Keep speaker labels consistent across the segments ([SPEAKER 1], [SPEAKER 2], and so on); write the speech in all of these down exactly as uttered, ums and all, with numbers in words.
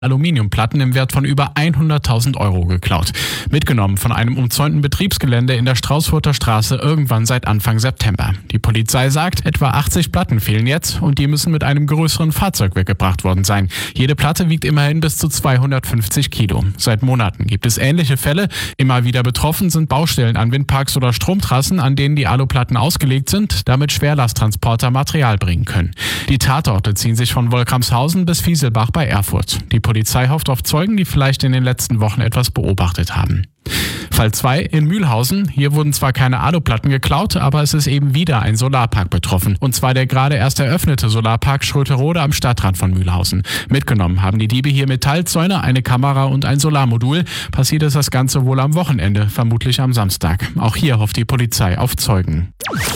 [SPEAKER 1] Aluminiumplatten im Wert von über hunderttausend Euro geklaut. Mitgenommen von einem umzäunten Betriebsgelände in der Straußfurter Straße irgendwann seit Anfang September. Die Polizei sagt, etwa achtzig Platten fehlen jetzt und die müssen mit einem größeren Fahrzeug weggebracht worden sein. Jede Platte wiegt immerhin bis zu zweihundertfünfzig Kilo. Seit Monaten gibt es ähnliche Fälle. Immer wieder betroffen sind Baustellen an Windparks oder Stromtrassen, an denen die Aluplatten ausgelegt sind, damit Schwerlasttransporter Material bringen können. Die Tatorte ziehen sich von Wolkramshausen bis Fieselbach bei Erfurt. Die Polizei hofft auf Zeugen, die vielleicht in den letzten Wochen etwas beobachtet haben. Fall zwei in Mühlhausen. Hier wurden zwar keine Aluplatten geklaut, aber es ist eben wieder ein Solarpark betroffen. Und zwar der gerade erst eröffnete Solarpark Schröterode am Stadtrand von Mühlhausen. Mitgenommen haben die Diebe hier Metallzäune, eine Kamera und ein Solarmodul. Passiert ist das Ganze wohl am Wochenende, vermutlich am Samstag. Auch hier hofft die Polizei auf Zeugen.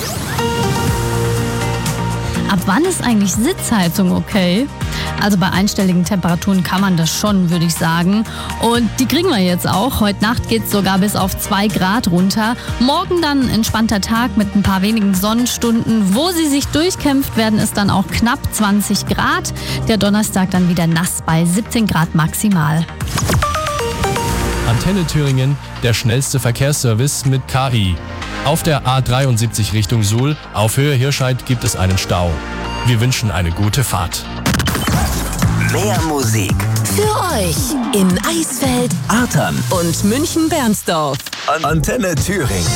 [SPEAKER 2] Ab wann ist eigentlich Sitzheizung okay? Also bei einstelligen Temperaturen kann man das schon, würde ich sagen. Und die kriegen wir jetzt auch. Heute Nacht geht es sogar bis auf zwei Grad runter. Morgen dann ein entspannter Tag mit ein paar wenigen Sonnenstunden. Wo sie sich durchkämpft, werden es dann auch knapp zwanzig Grad. Der Donnerstag dann wieder nass bei siebzehn Grad maximal.
[SPEAKER 3] Antenne Thüringen, der schnellste Verkehrsservice mit K I. Auf der A dreiundsiebzig Richtung Suhl, auf Höhe Hirscheid gibt es einen Stau. Wir wünschen eine gute Fahrt.
[SPEAKER 4] Mehr Musik
[SPEAKER 5] für euch in Eisfeld,
[SPEAKER 4] Artern
[SPEAKER 5] und München-Bernsdorf.
[SPEAKER 4] An Antenne Thüringen.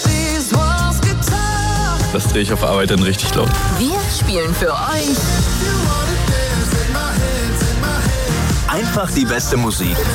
[SPEAKER 6] Das drehe ich auf Arbeit dann richtig laut.
[SPEAKER 5] Wir spielen für euch
[SPEAKER 4] Einfach die beste Musik